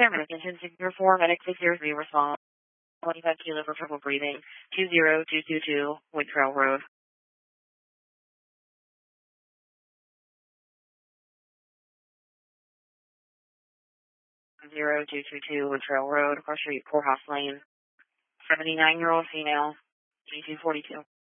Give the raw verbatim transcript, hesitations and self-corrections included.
paramedic engine figure four, medic six zero three, response. twenty-five kilo for trouble breathing. two zero two two two, Wood Trail Road. zero two two two, Wood Trail Road, Cross Street, Poorhouse Lane. seventy-nine-year-old female, G two forty-two.